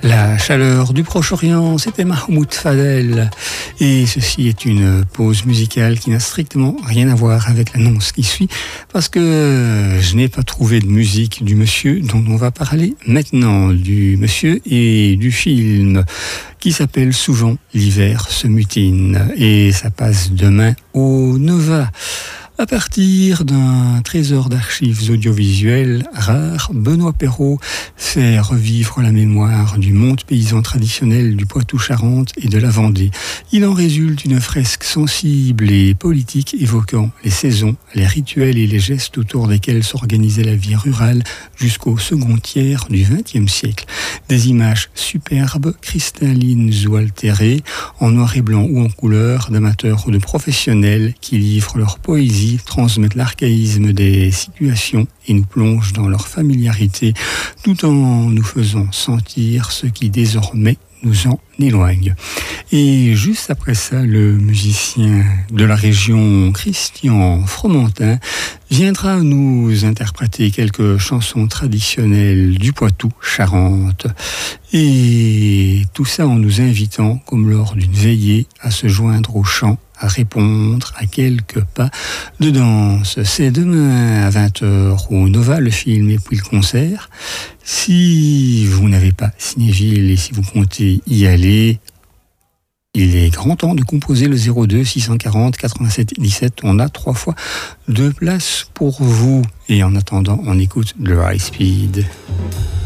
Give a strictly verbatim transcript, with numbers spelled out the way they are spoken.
La chaleur du Proche-Orient, c'était Mahmoud Fadel. Et ceci est une pause musicale qui n'a strictement rien à voir avec l'annonce qui suit, parce que je n'ai pas trouvé de musique du monsieur dont on va parler maintenant, du monsieur et du film qui s'appelle souvent L'hiver se mutine. Et ça passe demain au Nova. À partir d'un trésor d'archives audiovisuelles rares, Benoît Perrault fait revivre la mémoire du monde paysan traditionnel du Poitou-Charentes et de la Vendée. Il en résulte une fresque sensible et politique évoquant les saisons, les rituels et les gestes autour desquels s'organisait la vie rurale jusqu'au second tiers du vingtième siècle. Des images superbes, cristallines ou altérées, en noir et blanc ou en couleur, d'amateurs ou de professionnels qui livrent leur poésie, transmettent l'archaïsme des situations et nous plongent dans leur familiarité tout en nous faisant sentir ce qui désormais nous en éloigne. Et juste après ça, le musicien de la région Christian Fromentin viendra nous interpréter quelques chansons traditionnelles du Poitou-Charentes. Et tout ça en nous invitant, comme lors d'une veillée, à se joindre au chant, à répondre à quelques pas de danse. C'est demain à vingt heures au Nova, le film et puis le concert. Si vous n'avez pas Cinéville et si vous comptez y aller, il est grand temps de composer le zéro deux six cent quarante quatre-vingt-sept dix-sept. On a trois fois deux places pour vous. Et en attendant, on écoute le High Speed.